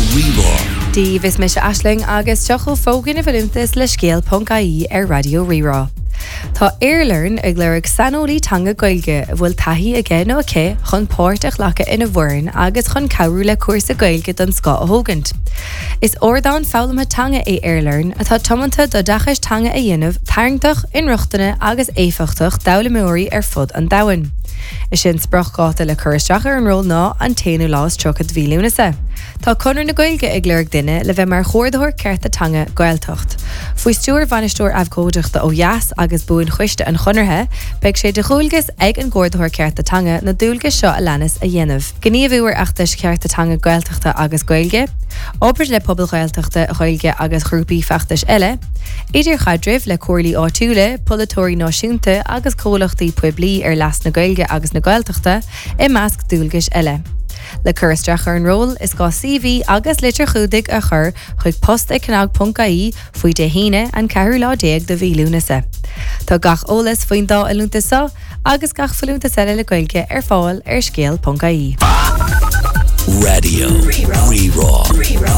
Rerá. Dí vis me se asling agus teachil fógin a bhfuiltas le scéal.caí Radio Rerá. Tá Airlearn ag leirigh sanolí tanga gailge bhfuil taithí aige nó aché chun páirteach lecha ina bhhain agus chun cabhrú le cuasa gailge don Scá a thógant. Is ordáin fálamtha tanga é Airlearn atá tomanta do dachas tanga a dhéanamh tarngtach, inruachtaine agus éifeachtach dabhlamóirí ar fud an dahain. Is sin sprachgáta le chuiristeach ar an ról ná an téanú lás trochad bhílúnasa. Tá conar na gailge ag leirigh duine le bheith mar chóirdathir cearta tanga gailtocht. Faoi stúr bhainisteoir abhcóideachta ó Yas agus buin chuiste an chonarthe, beidh sé de chúilgus ag an gcóirdathir cearta tanga na dúilge seo a leanas a dhéanamh. Gníomhúir achtas cearta tanga gailteachta agus gailge, obair le pobl gailteachta gailge agus grúpaí feachtas eile, idir chadrimh le cuairlaí áitiúla, polatóirí náisiúnta agus cólachtaí puiblií ar leas na gailge agus na gailteachta i measc dúilgis eile. Le chuiristeach ar an ról is gá CV agus litir chudig a chur chuig post ag canag.caí faoi de híine an 4 de bhílúnasa. Tá gach ólas faoin dá a lúntasa agus gach fallúnta eile le gailge ar fáil ar scéal.caí. Radio Rerá.